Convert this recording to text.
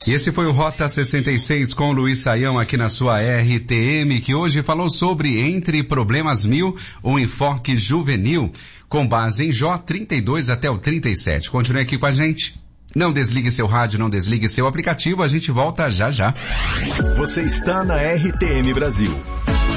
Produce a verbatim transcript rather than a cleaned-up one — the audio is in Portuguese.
E esse foi o Rota sessenta e seis com o Luiz Saião aqui na sua R T M, que hoje falou sobre Entre Problemas Mil, um enfoque juvenil, com base em Jó trinta e dois até o trinta e sete. Continue aqui com a gente. Não desligue seu rádio, não desligue seu aplicativo, a gente volta já já. Você está na R T M Brasil.